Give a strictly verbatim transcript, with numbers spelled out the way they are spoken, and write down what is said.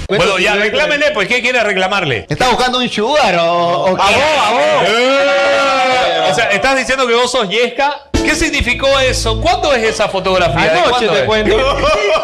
Bueno, ya, reclámenle, pues, ¿qué quiere reclamarle? ¿Está buscando un sugar o, o qué? ¡A vos, a vos! Eh, o sea, ¿estás diciendo que vos sos Yesca? ¿Qué significó eso? ¿Cuándo es esa fotografía? Anoche ¿Cuándo te es? cuento.